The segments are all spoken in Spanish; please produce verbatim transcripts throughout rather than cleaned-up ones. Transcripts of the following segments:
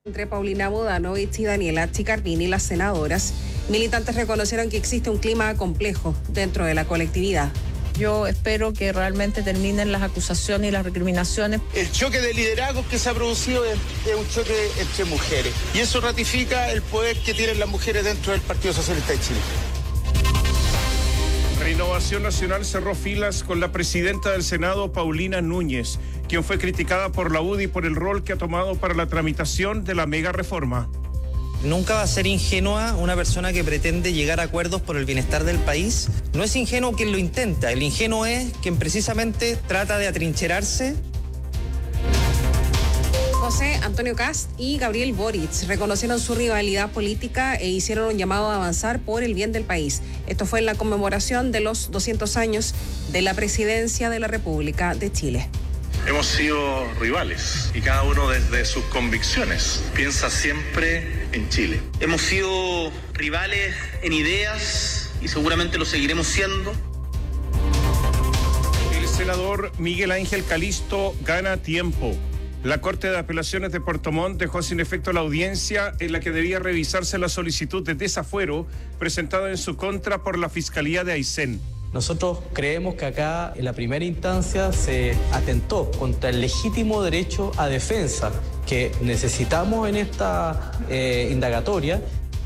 Entre Paulina Bodanovich y Daniela Chiccardini, las senadoras, militantes reconocieron que existe un clima complejo dentro de la colectividad. Yo espero que realmente terminen las acusaciones y las recriminaciones. El choque de liderazgo que se ha producido es, es un choque entre mujeres y eso ratifica el poder que tienen las mujeres dentro del Partido Socialista de Chile. Renovación Nacional cerró filas con la presidenta del Senado, Paulina Núñez, quien fue criticada por la U D I por el rol que ha tomado para la tramitación de la mega reforma. Nunca va a ser ingenua una persona que pretende llegar a acuerdos por el bienestar del país. No es ingenuo quien lo intenta, el ingenuo es quien precisamente trata de atrincherarse. José Antonio Kast y Gabriel Boric reconocieron su rivalidad política e hicieron un llamado a avanzar por el bien del país. Esto fue en la conmemoración de los doscientos años de la presidencia de la República de Chile. Hemos sido rivales y cada uno desde sus convicciones piensa siempre en Chile. Hemos sido rivales en ideas y seguramente lo seguiremos siendo. El senador Miguel Ángel Calisto gana tiempo. La Corte de Apelaciones de Puerto Montt dejó sin efecto la audiencia en la que debía revisarse la solicitud de desafuero presentada en su contra por la Fiscalía de Aysén. Nosotros creemos que acá, en la primera instancia, se atentó contra el legítimo derecho a defensa que necesitamos en esta eh, indagatoria.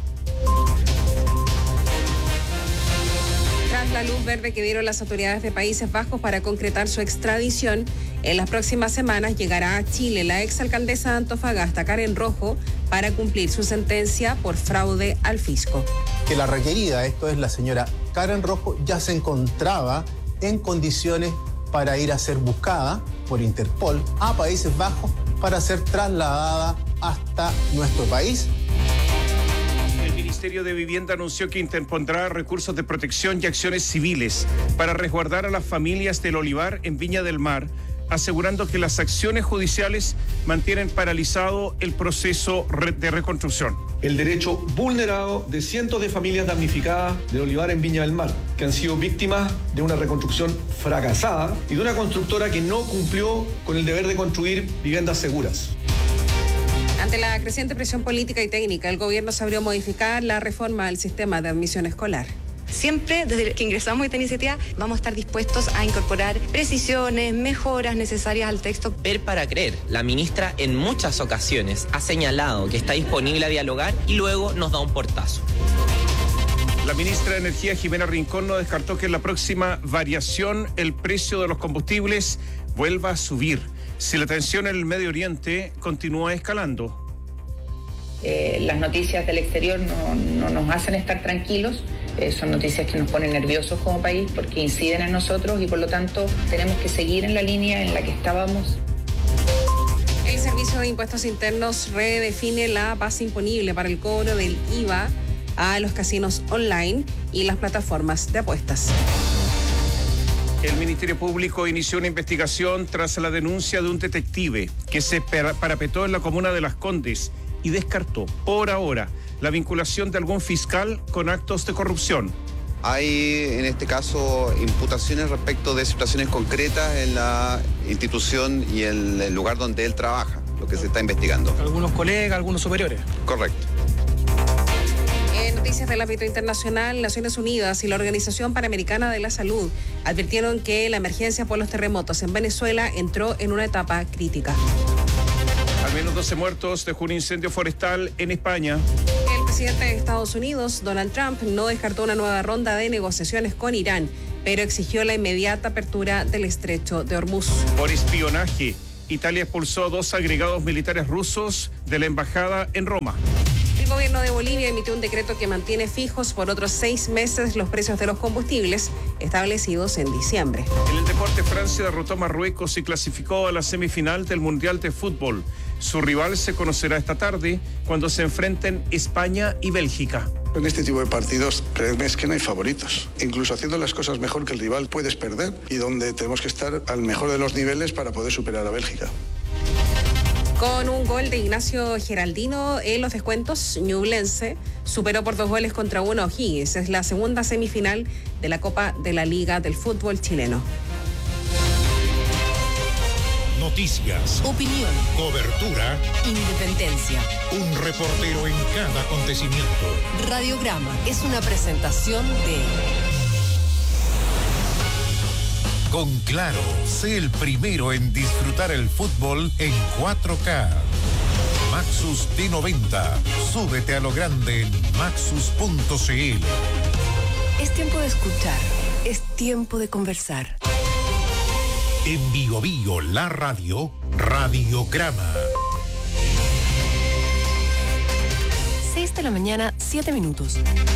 Tras la luz verde que dieron las autoridades de Países Bajos para concretar su extradición, en las próximas semanas llegará a Chile la exalcaldesa de Antofagasta, Karen Rojo, para cumplir su sentencia por fraude al fisco. Que la requerida, esto es la señora Karen Rojo, ya se encontraba en condiciones para ir a ser buscada por Interpol a Países Bajos para ser trasladada hasta nuestro país. El Ministerio de Vivienda anunció que interpondrá recursos de protección y acciones civiles para resguardar a las familias del olivar en Viña del Mar, asegurando que las acciones judiciales mantienen paralizado el proceso de reconstrucción. El derecho vulnerado de cientos de familias damnificadas del olivar en Viña del Mar, que han sido víctimas de una reconstrucción fracasada y de una constructora que no cumplió con el deber de construir viviendas seguras. Ante la creciente presión política y técnica, el gobierno se abrió a modificar la reforma del sistema de admisión escolar. Siempre, desde que ingresamos a esta iniciativa, vamos a estar dispuestos a incorporar precisiones, mejoras necesarias al texto. Ver para creer. La ministra en muchas ocasiones ha señalado que está disponible a dialogar y luego nos da un portazo. La ministra de Energía, Jimena Rincón, no descartó que en la próxima variación el precio de los combustibles vuelva a subir si la tensión en el Medio Oriente continúa escalando. Eh, las noticias del exterior no, no nos hacen estar tranquilos. Eh, son noticias que nos ponen nerviosos como país porque inciden en nosotros y por lo tanto tenemos que seguir en la línea en la que estábamos. El Servicio de Impuestos Internos redefine la base imponible para el cobro del I V A a los casinos online y las plataformas de apuestas. El Ministerio Público inició una investigación tras la denuncia de un detective que se parapetó en la comuna de Las Condes y descartó por ahora la vinculación de algún fiscal con actos de corrupción. Hay en este caso imputaciones respecto de situaciones concretas en la institución y en el lugar donde él trabaja, lo que se está investigando. Algunos colegas, algunos superiores. Correcto. En noticias del ámbito internacional, Naciones Unidas y la Organización Panamericana de la Salud advirtieron que la emergencia por los terremotos en Venezuela entró en una etapa crítica. Al menos doce muertos dejó un incendio forestal en España. El presidente de Estados Unidos, Donald Trump, no descartó una nueva ronda de negociaciones con Irán, pero exigió la inmediata apertura del estrecho de Hormuz. Por espionaje, Italia expulsó a dos agregados militares rusos de la embajada en Roma. El gobierno de Bolivia emitió un decreto que mantiene fijos por otros seis meses los precios de los combustibles establecidos en diciembre. En el deporte, Francia derrotó a Marruecos y clasificó a la semifinal del Mundial de Fútbol. Su rival se conocerá esta tarde cuando se enfrenten España y Bélgica. En este tipo de partidos, créeme, es que no hay favoritos. Incluso haciendo las cosas mejor que el rival puedes perder y donde tenemos que estar al mejor de los niveles para poder superar a Bélgica. Con un gol de Ignacio Geraldino en los descuentos, Ñublense superó por dos goles contra uno a O'Higgins. Es la segunda semifinal de la Copa de la Liga del Fútbol Chileno. Noticias, opinión, cobertura, independencia. Un reportero en cada acontecimiento. Radiograma es una presentación de... Con Claro, sé el primero en disfrutar el fútbol en cuatro K. Maxus T noventa. Súbete a lo grande en maxus punto c l. Es tiempo de escuchar. Es tiempo de conversar. En Bio Bio, la radio, Radiograma. seis de la mañana, siete minutos.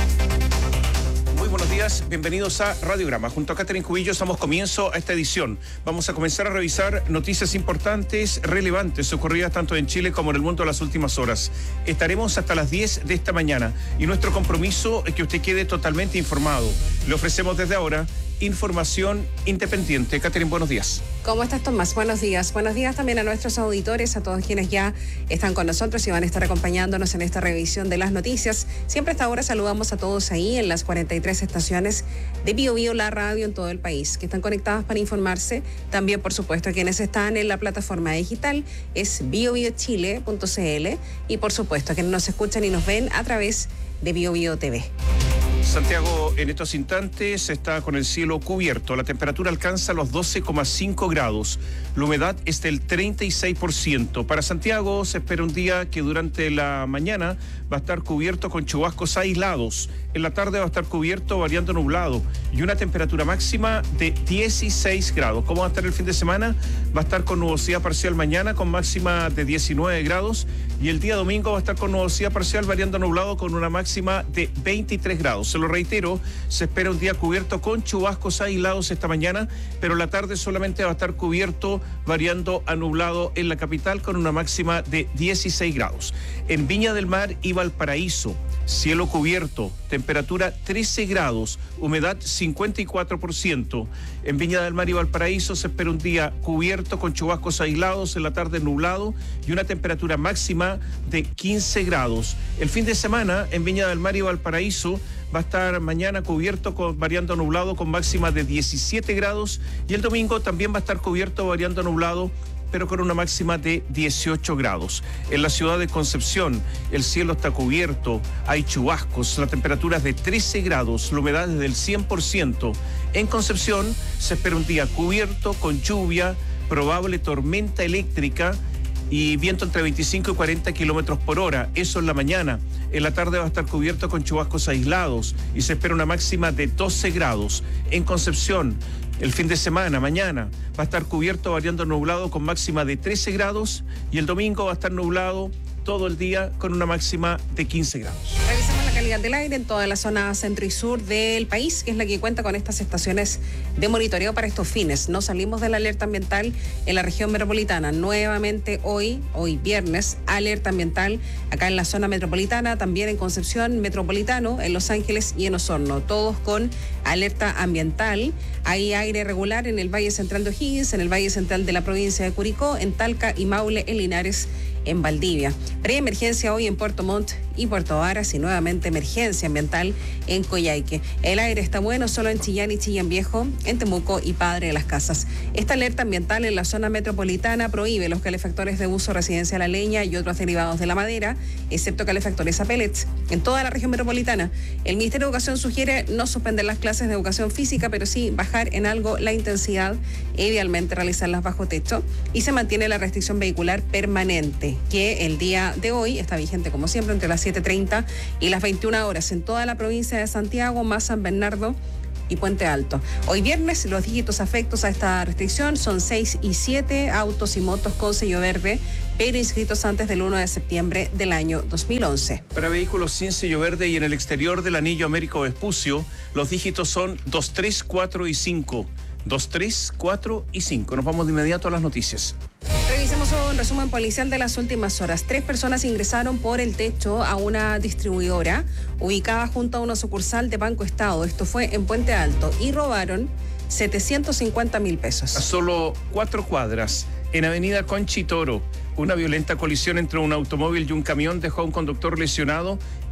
Muy buenos días, bienvenidos a Radiograma. Junto a Catherine Cubillos damos comienzo a esta edición. Vamos a comenzar a revisar noticias importantes, relevantes, ocurridas tanto en Chile como en el mundo en las últimas horas. Estaremos hasta las diez de esta mañana y nuestro compromiso es que usted quede totalmente informado. Le ofrecemos desde ahora información independiente. Catherine, buenos días. ¿Cómo estás, Tomás? Buenos días. Buenos días también a nuestros auditores, a todos quienes ya están con nosotros y van a estar acompañándonos en esta revisión de las noticias. Siempre a esta hora saludamos a todos ahí en las cuarenta y tres estaciones de Bio Bio, la radio en todo el país, que están conectadas para informarse. También, por supuesto, a quienes están en la plataforma digital, es bio bio chile punto c l, y por supuesto a quienes nos escuchan y nos ven a través de Bio Bio T V. Santiago en estos instantes está con el cielo cubierto. La temperatura alcanza los doce coma cinco grados. La humedad es del treinta y seis por ciento. Para Santiago se espera un día que durante la mañana va a estar cubierto con chubascos aislados. En la tarde va a estar cubierto variando nublado y una temperatura máxima de dieciséis grados. ¿Cómo va a estar el fin de semana? Va a estar con nubosidad parcial mañana con máxima de diecinueve grados y el día domingo va a estar con nubosidad parcial variando nublado con una máxima de veintitrés grados. Se lo reitero, se espera un día cubierto con chubascos aislados esta mañana, pero la tarde solamente va a estar cubierto variando a nublado en la capital con una máxima de dieciséis grados. En Viña del Mar y Valparaíso, cielo cubierto, temperatura trece grados, humedad cincuenta y cuatro por ciento. En Viña del Mar y Valparaíso se espera un día cubierto con chubascos aislados, en la tarde nublado y una temperatura máxima de quince grados. El fin de semana en Viña del Mar y Valparaíso va a estar mañana cubierto con variando nublado con máxima de diecisiete grados y el domingo también va a estar cubierto variando nublado pero con una máxima de dieciocho grados. En la ciudad de Concepción, el cielo está cubierto, hay chubascos, la temperatura es de trece grados, la humedad es del cien por ciento. En Concepción se espera un día cubierto, con lluvia, probable tormenta eléctrica y viento entre veinticinco y cuarenta kilómetros por hora, eso en la mañana. En la tarde va a estar cubierto con chubascos aislados y se espera una máxima de doce grados. En Concepción, el fin de semana, mañana, va a estar cubierto variando nublado con máxima de trece grados y el domingo va a estar nublado todo el día con una máxima de quince grados. Revisamos la calidad del aire en toda la zona centro y sur del país, que es la que cuenta con estas estaciones de monitoreo para estos fines. No salimos de la alerta ambiental en la región metropolitana. Nuevamente hoy, hoy viernes, alerta ambiental acá en la zona metropolitana, también en Concepción Metropolitano, en Los Ángeles y en Osorno. Todos con alerta ambiental. Hay aire regular en el Valle Central de O'Higgins, en el Valle Central de la provincia de Curicó, en Talca y Maule, en Linares, en Valdivia. Preemergencia hoy en Puerto Montt y Puerto Varas y nuevamente emergencia ambiental en Coyhaique. El aire está bueno solo en Chillán y Chillán Viejo, en Temuco y Padre de las Casas. Esta alerta ambiental en la zona metropolitana prohíbe los calefactores de uso residencial a leña y otros derivados de la madera, excepto calefactores a pellets, en toda la región metropolitana. El Ministerio de Educación sugiere no suspender las clases de educación física, pero sí bajar en algo la intensidad e idealmente realizarlas bajo techo, y se mantiene la restricción vehicular permanente, que el día de hoy está vigente como siempre entre las siete treinta y las veintiuna horas en toda la provincia de Santiago, más San Bernardo y Puente Alto. Hoy viernes los dígitos afectos a esta restricción son seis y siete, autos y motos con sello verde, pero inscritos antes del uno de septiembre del año dos mil once. Para vehículos sin sello verde y en el exterior del anillo Américo Vespucio, los dígitos son dos, tres, cuatro y cinco. dos, tres, cuatro y cinco. Nos vamos de inmediato a las noticias. Revisemos un resumen policial de las últimas horas. Tres personas ingresaron por el techo a una distribuidora ubicada junto a una sucursal de Banco Estado. Esto fue en Puente Alto y robaron setecientos cincuenta mil pesos. A solo cuatro cuadras, en Avenida Conchitoro, una violenta colisión entre un automóvil y un camión dejó a un conductor lesionado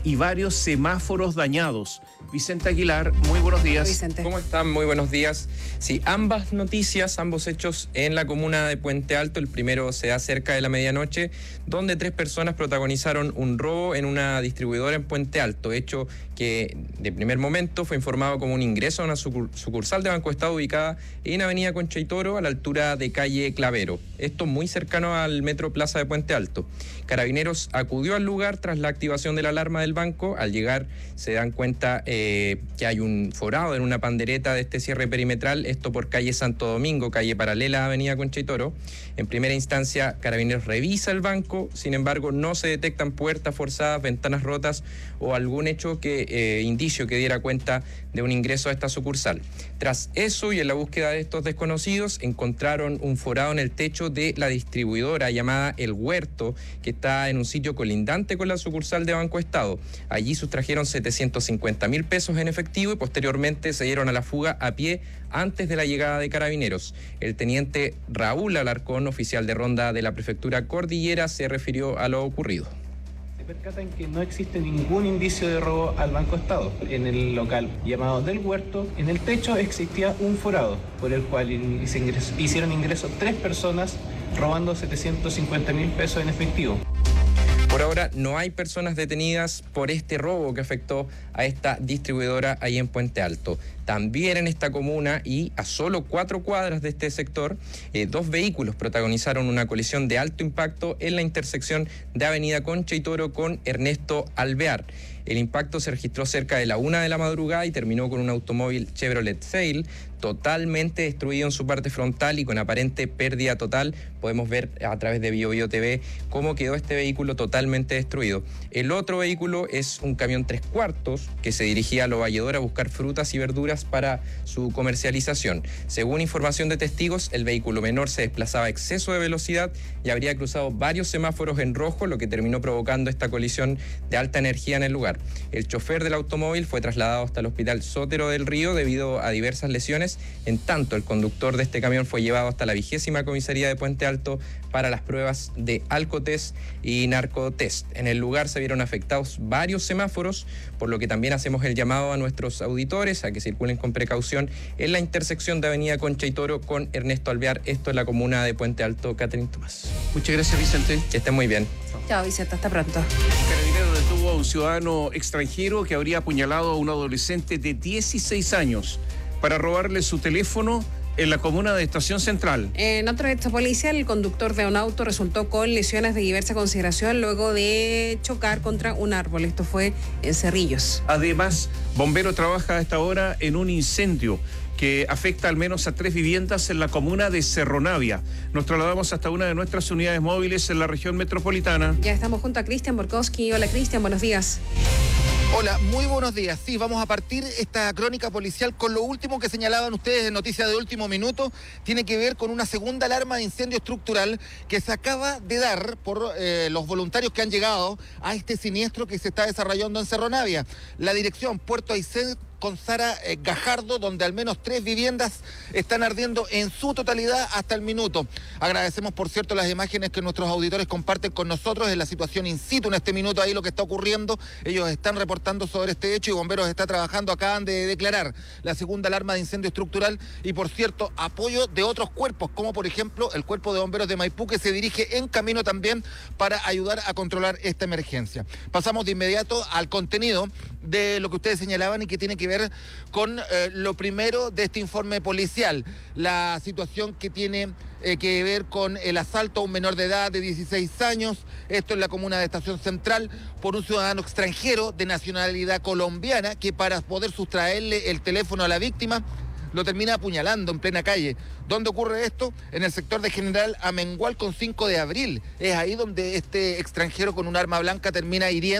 y varios semáforos dañados. Vicente Aguilar, muy buenos días. Vicente. ¿Cómo están? Muy buenos días. Sí, ambas noticias, ambos hechos en la comuna de Puente Alto. El primero se da cerca de la medianoche, donde tres personas protagonizaron un robo en una distribuidora en Puente Alto, hecho que de primer momento fue informado como un ingreso a una sucursal de Banco Estado ubicada en Avenida Concha y Toro, a la altura de calle Clavero. Esto muy cercano al Metro Plaza de Puente Alto. Carabineros acudió al lugar tras la activación de la alarma del banco. Al llegar se dan cuenta eh, que hay un forado en una pandereta de este cierre perimetral, esto por calle Santo Domingo, calle paralela a Avenida Concha y Toro. En primera instancia, Carabineros revisa el banco, sin embargo no se detectan puertas forzadas, ventanas rotas o algún hecho que eh, indicio que diera cuenta de un ingreso a esta sucursal. Tras eso y en la búsqueda de estos desconocidos, encontraron un forado en el techo de la distribuidora llamada El Huerto, que está en un sitio colindante con la sucursal de Banco Estado. Allí sustrajeron setecientos cincuenta mil pesos en efectivo y posteriormente se dieron a la fuga a pie antes de la llegada de Carabineros. El teniente Raúl Alarcón, oficial de ronda de la prefectura Cordillera, se refirió a lo ocurrido. Se percatan que no existe ningún indicio de robo al Banco Estado. En el local llamado Del Huerto, en el techo existía un forado por el cual se ingres- hicieron ingreso tres personas robando setecientos cincuenta mil pesos en efectivo. Por ahora no hay personas detenidas por este robo que afectó a esta distribuidora ahí en Puente Alto. También en esta comuna y a solo cuatro cuadras de este sector, eh, dos vehículos protagonizaron una colisión de alto impacto en la intersección de Avenida Concha y Toro con Ernesto Alvear. El impacto se registró cerca de la una de la madrugada y terminó con un automóvil Chevrolet Sail totalmente destruido en su parte frontal y con aparente pérdida total. Podemos ver a través de Bio Bio T V cómo quedó este vehículo totalmente destruido. El otro vehículo es un camión tres cuartos que se dirigía a Lo Valledor a buscar frutas y verduras para su comercialización. Según información de testigos, el vehículo menor se desplazaba a exceso de velocidad y habría cruzado varios semáforos en rojo, lo que terminó provocando esta colisión de alta energía en el lugar. El chofer del automóvil fue trasladado hasta el Hospital Sotero del Río debido a diversas lesiones. En tanto, el conductor de este camión fue llevado hasta la vigésima comisaría de Puente Alto para las pruebas de alcotest y narcotest. En el lugar se vieron afectados varios semáforos, por lo que también hacemos el llamado a nuestros auditores a que circulen con precaución en la intersección de Avenida Concha y Toro con Ernesto Alvear, esto es la comuna de Puente Alto. Catherine Tomás. Muchas gracias, Vicente. Que estén muy bien. Chao, Vicente, hasta pronto. Carabineros detuvo a un ciudadano extranjero que habría apuñalado a un adolescente de dieciséis años para robarle su teléfono en la comuna de Estación Central. En otro hecho policial, el conductor de un auto resultó con lesiones de diversa consideración luego de chocar contra un árbol. Esto fue en Cerrillos. Además, bombero trabaja a esta hora en un incendio que afecta al menos a tres viviendas en la comuna de Cerro Navia. Nos trasladamos hasta una de nuestras unidades móviles en la región metropolitana. Ya estamos junto a Cristian Borkowski. Hola, Cristian, buenos días. Hola, muy buenos días. Sí, vamos a partir esta crónica policial con lo último que señalaban ustedes en Noticias de Último Minuto. Tiene que ver con una segunda alarma de incendio estructural que se acaba de dar por eh, los voluntarios que han llegado a este siniestro que se está desarrollando en Cerro Navia. La dirección Puerto Aysén con Sara eh, Gajardo, donde al menos tres viviendas están ardiendo en su totalidad hasta el minuto. Agradecemos, por cierto, las imágenes que nuestros auditores comparten con nosotros en la situación in situ en este minuto, ahí lo que está ocurriendo. Ellos están reportando sobre este hecho y Bomberos está trabajando, acaban de declarar la segunda alarma de incendio estructural y, por cierto, apoyo de otros cuerpos, como por ejemplo el Cuerpo de Bomberos de Maipú, que se dirige en camino también para ayudar a controlar esta emergencia. Pasamos de inmediato al contenido de lo que ustedes señalaban y que tiene que ver con eh, lo primero de este informe policial, la situación que tiene eh, que ver con el asalto a un menor de edad de dieciséis años, esto en la comuna de Estación Central, por un ciudadano extranjero de nacionalidad colombiana que para poder sustraerle el teléfono a la víctima lo termina apuñalando en plena calle. ¿Dónde ocurre esto? En el sector de General Amengual con cinco de abril. Es ahí donde este extranjero con un arma blanca termina hiriendo